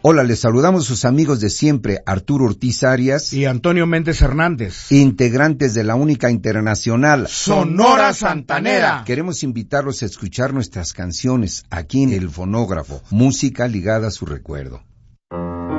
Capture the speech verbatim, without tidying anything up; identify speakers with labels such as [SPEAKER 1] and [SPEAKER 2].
[SPEAKER 1] Hola, les saludamos sus amigos de siempre, Arturo Ortiz Arias
[SPEAKER 2] y Antonio Méndez Hernández,
[SPEAKER 1] integrantes de la única internacional
[SPEAKER 2] Sonora Santanera.
[SPEAKER 1] Queremos invitarlos a escuchar nuestras canciones aquí en El Fonógrafo, música ligada a su recuerdo.